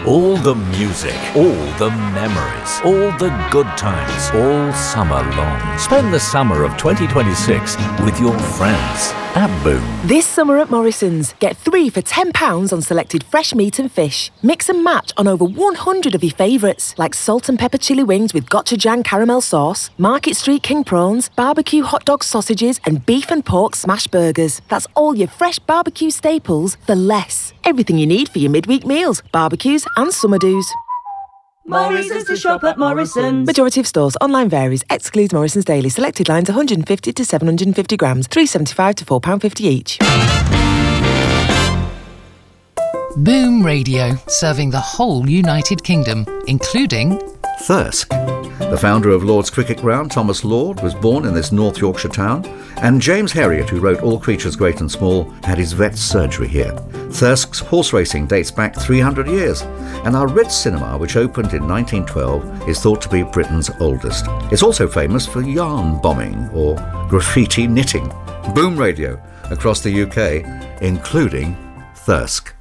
All the music, all the memories, all the good times, all summer long. Spend the summer of 2026 with your friends at Boom. This summer at Morrison's, get 3 for £10 on selected fresh meat and fish. Mix and match on over 100 of your favourites, like salt and pepper chili wings with gochujang caramel sauce, Market Street king prawns, barbecue hot dog sausages, and beef and pork smash burgers. That's all your fresh barbecue staples for less. Everything you need for your midweek meals, barbecues and summer do's. Morrison's to shop at Morrison's. Majority of stores. Online varies. Excludes Morrison's Daily. Selected lines 150 to 750 grams. £3.75 to £4.50 each. Boom Radio, serving the whole United Kingdom, including Thirsk. The founder of Lord's Cricket Ground, Thomas Lord, was born in this North Yorkshire town, and James Herriot, who wrote All Creatures Great and Small, had his vet's surgery here. Thirsk's horse racing dates back 300 years, and our Ritz Cinema, which opened in 1912, is thought to be Britain's oldest. It's also famous for yarn bombing or graffiti knitting. Boom Radio across the UK, including Thirsk.